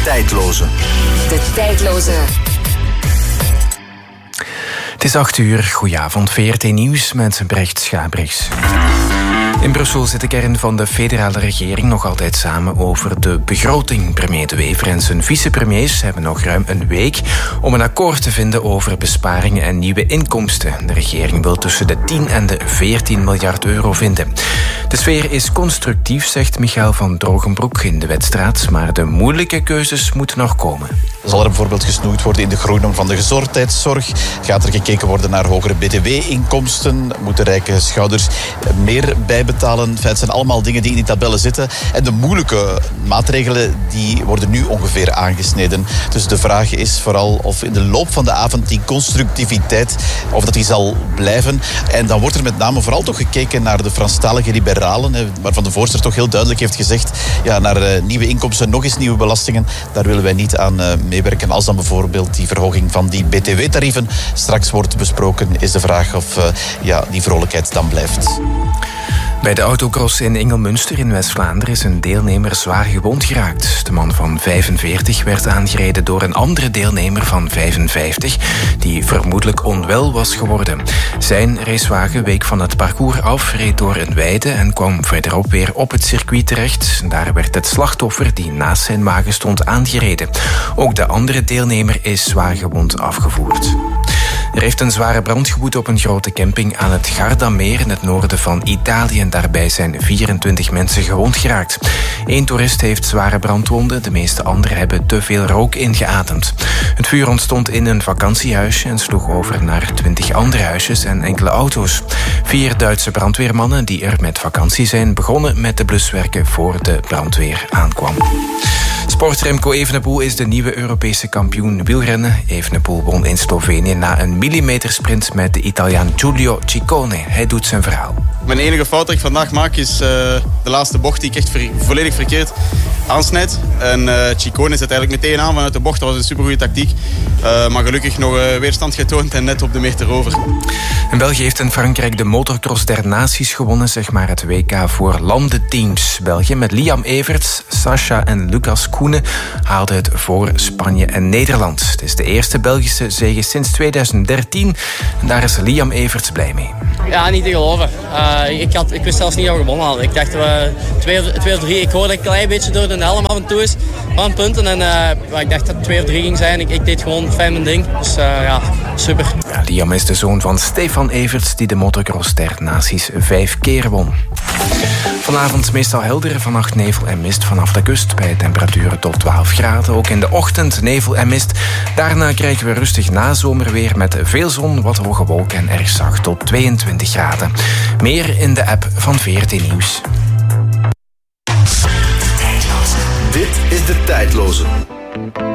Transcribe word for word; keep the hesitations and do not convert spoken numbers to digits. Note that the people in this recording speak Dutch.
tijdloze. De tijdloze. Het is acht uur. Goedenavond. V R T Nieuws met Brecht Schabrichs. In Brussel zit de kern van de federale regering nog altijd samen over de begroting. Premier De Wever en zijn vicepremiers hebben nog ruim een week om een akkoord te vinden over besparingen en nieuwe inkomsten. De regering wil tussen de tien en de veertien miljard euro vinden. De sfeer is constructief, zegt Michael van Drogenbroek in de Wetstraat, maar de moeilijke keuzes moeten nog komen. Zal er bijvoorbeeld gesnoeid worden in de groening van de gezondheidszorg? Gaat er gekeken worden naar hogere B T W-inkomsten? Moeten rijke schouders meer bijbetalen? Het zijn allemaal dingen die in die tabellen zitten. En de moeilijke maatregelen die worden nu ongeveer aangesneden. Dus de vraag is vooral of in de loop van de avond die constructiviteit, of dat die zal blijven. En dan wordt er met name vooral toch gekeken naar de Franstalige liberalen, waarvan de voorzitter toch heel duidelijk heeft gezegd, ja, naar nieuwe inkomsten, nog eens nieuwe belastingen, daar willen wij niet aan meewerken. Als dan bijvoorbeeld die verhoging van die B T W-tarieven straks wordt besproken, is de vraag of uh, ja, die vrolijkheid dan blijft. Bij de autocross in Ingelmünster in West-Vlaanderen is een deelnemer zwaar gewond geraakt. De man van vijfenveertig werd aangereden door een andere deelnemer van vijfenvijftig... die vermoedelijk onwel was geworden. Zijn racewagen week van het parcours af, reed door een weide en kwam verderop weer op het circuit terecht. Daar werd het slachtoffer die naast zijn wagen stond aangereden. Ook de andere deelnemer is zwaar gewond afgevoerd. Er heeft een zware brand gewoed op een grote camping aan het Gardameer in het noorden van Italië. Daarbij zijn vierentwintig mensen gewond geraakt. Eén toerist heeft zware brandwonden, de meeste anderen hebben te veel rook ingeademd. Het vuur ontstond in een vakantiehuisje en sloeg over naar twintig andere huisjes en enkele auto's. Vier Duitse brandweermannen die er met vakantie zijn begonnen met de bluswerken voor de brandweer aankwam. Sport Remco Evenepoel is de nieuwe Europese kampioen wielrennen. Evenepoel won in Slovenië na een millimetersprint met de Italiaan Giulio Ciccone. Hij doet zijn verhaal. Mijn enige fout dat ik vandaag maak is uh, de laatste bocht die ik echt ver, volledig verkeerd aansnijd. En uh, Ciccone zet eigenlijk meteen aan vanuit de bocht. Dat was een supergoeie tactiek. Uh, maar gelukkig nog uh, weerstand getoond en net op de meter over. En België heeft in Frankrijk de motocross der naties gewonnen, zeg maar het W K voor landenteams. België met Liam Everts, Sascha en Lucas Koenen haalde het voor Spanje en Nederland. Het is de eerste Belgische zege sinds tweeduizend dertien en daar is Liam Everts blij mee. Ja, niet te geloven. Uh, ik, had, ik wist zelfs niet dat we gewonnen hadden. Ik dacht we twee, twee of drie. Ik hoorde een klein beetje door de helm af en toe is van punten. En uh, ik dacht dat het twee of drie ging zijn. Ik, ik deed gewoon fijn mijn ding. Dus uh, ja, super. Ja, Liam is de zoon van Stefan Everts die de motocross der naties vijf keer won. Vanavond meestal helder, vannacht nevel en mist vanaf de kust bij temperaturen tot twaalf graden. Ook in de ochtend nevel en mist. Daarna krijgen we rustig nazomerweer met veel zon, wat hoge wolken en erg zacht tot tweeëntwintig graden. Meer in de app van V R T Nieuws. Dit is de tijdloze.